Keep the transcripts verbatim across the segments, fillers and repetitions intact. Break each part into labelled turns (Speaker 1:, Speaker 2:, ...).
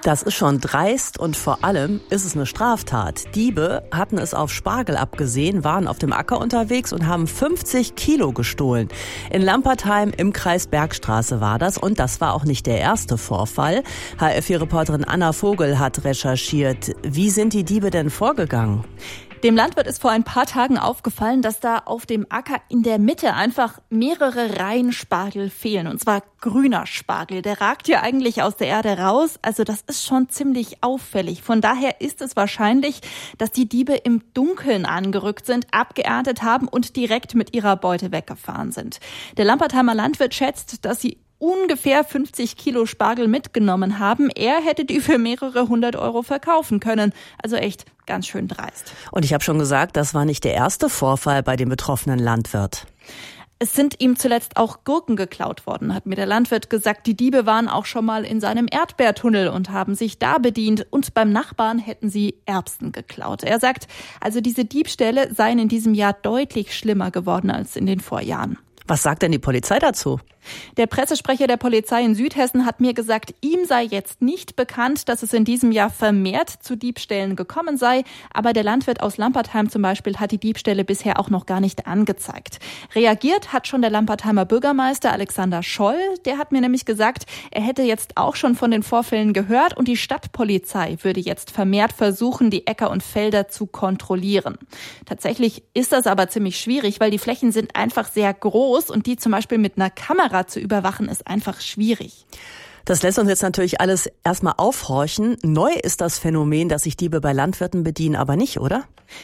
Speaker 1: Das ist schon dreist und vor allem ist es eine Straftat. Diebe hatten es auf Spargel abgesehen, waren auf dem Acker unterwegs und haben fünfzig Kilo gestohlen. In Lampertheim im Kreis Bergstraße war das und das war auch nicht der erste Vorfall. H R vier Reporterin Anna Vogel hat recherchiert. Wie sind die Diebe denn vorgegangen?
Speaker 2: Dem Landwirt ist vor ein paar Tagen aufgefallen, dass da auf dem Acker in der Mitte einfach mehrere Reihen Spargel fehlen. Und zwar grüner Spargel. Der ragt ja eigentlich aus der Erde raus. Also das ist schon ziemlich auffällig. Von daher ist es wahrscheinlich, dass die Diebe im Dunkeln angerückt sind, abgeerntet haben und direkt mit ihrer Beute weggefahren sind. Der Lampertheimer Landwirt schätzt, dass sie ungefähr fünfzig Kilo Spargel mitgenommen haben. Er hätte die für mehrere hundert Euro verkaufen können. Also echt ganz schön dreist.
Speaker 1: Und ich habe schon gesagt, das war nicht der erste Vorfall bei dem betroffenen Landwirt.
Speaker 2: Es sind ihm zuletzt auch Gurken geklaut worden, hat mir der Landwirt gesagt. Die Diebe waren auch schon mal in seinem Erdbeertunnel und haben sich da bedient. Und beim Nachbarn hätten sie Erbsen geklaut. Er sagt, also diese Diebstähle seien in diesem Jahr deutlich schlimmer geworden als in den Vorjahren.
Speaker 1: Was sagt denn die Polizei dazu?
Speaker 2: Der Pressesprecher der Polizei in Südhessen hat mir gesagt, ihm sei jetzt nicht bekannt, dass es in diesem Jahr vermehrt zu Diebstählen gekommen sei. Aber der Landwirt aus Lampertheim zum Beispiel hat die Diebstähle bisher auch noch gar nicht angezeigt. Reagiert hat schon der Lampertheimer Bürgermeister Alexander Scholl. Der hat mir nämlich gesagt, er hätte jetzt auch schon von den Vorfällen gehört und die Stadtpolizei würde jetzt vermehrt versuchen, die Äcker und Felder zu kontrollieren. Tatsächlich ist das aber ziemlich schwierig, weil die Flächen sind einfach sehr groß und die zum Beispiel mit einer Kamera zu überwachen, ist einfach schwierig.
Speaker 1: Das lässt uns jetzt natürlich alles erstmal aufhorchen. Neu ist das Phänomen, dass sich Diebe bei Landwirten bedienen, aber nicht, oder?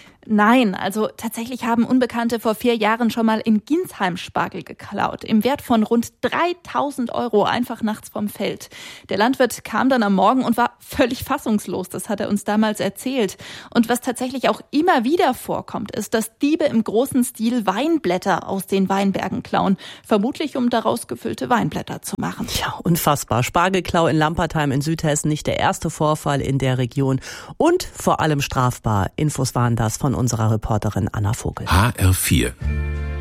Speaker 2: Nein, also tatsächlich haben Unbekannte vor vier Jahren schon mal in Ginsheim Spargel geklaut. Im Wert von rund dreitausend Euro einfach nachts vom Feld. Der Landwirt kam dann am Morgen und war völlig fassungslos. Das hat er uns damals erzählt. Und was tatsächlich auch immer wieder vorkommt, ist, dass Diebe im großen Stil Weinblätter aus den Weinbergen klauen. Vermutlich, um daraus gefüllte Weinblätter zu machen.
Speaker 1: Ja, unfassbar. Spargelklau in Lampertheim in Südhessen, nicht der erste Vorfall in der Region. Und vor allem strafbar. Infos waren das von unserer Reporterin Anna Vogel.
Speaker 3: H R vier